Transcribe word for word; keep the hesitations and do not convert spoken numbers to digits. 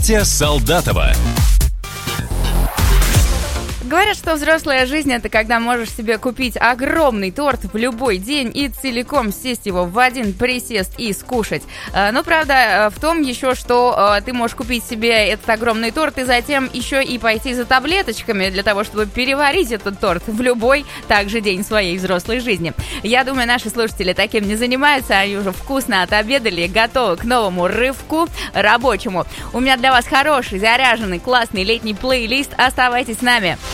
Катя Солдатова. Говорят, что взрослая жизнь — это когда можешь себе купить огромный торт в любой день и целиком съесть его в один присест и скушать. Но правда в том еще, что ты можешь купить себе этот огромный торт и затем еще и пойти за таблеточками для того, чтобы переварить этот торт в любой также день своей взрослой жизни. Я думаю, наши слушатели таким не занимаются, они уже вкусно отобедали, готовы к новому рывку рабочему. У меня для вас хороший, заряженный, классный летний плейлист. Оставайтесь с нами.